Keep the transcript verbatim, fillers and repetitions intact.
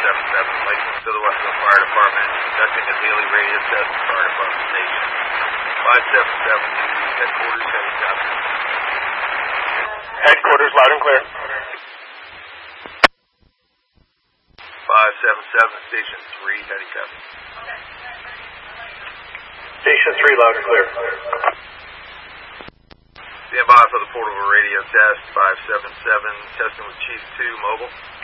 seven seven, Lakeland to the Westland Fire Department, conducting a daily radio test at Fire Department Station. five seven seven, headquarters, helicopter. Headquarters, loud and clear. five seven seven, Station three, helicopter. Station three, loud and clear. Stand by for the portable radio test, five seven seven, testing with Chief two, mobile.